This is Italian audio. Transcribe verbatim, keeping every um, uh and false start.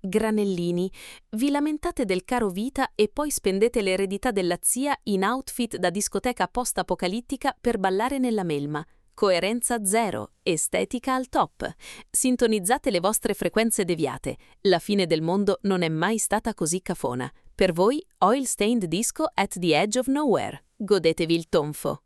Granellini, vi lamentate del caro vita e poi spendete l'eredità della zia in outfit da discoteca post-apocalittica per ballare nella melma. Coerenza zero, estetica al top. Sintonizzate le vostre frequenze deviate. La fine del mondo non è mai stata così cafona. Per voi, Oil Stained Disco at the Edge of Nowhere. Godetevi il tonfo.